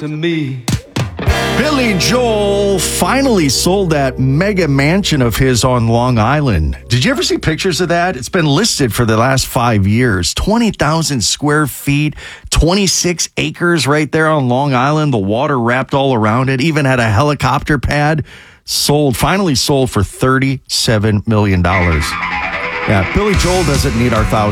to me. Billy Joel finally sold that mega mansion of his on Long Island. Did you ever see pictures of that? It's been listed for the last 5 years. 20,000 square feet, 26 acres right there on Long Island. The water wrapped all around it. Even had a helicopter pad. Finally sold for $37 million. Yeah, Billy Joel doesn't need our thousands.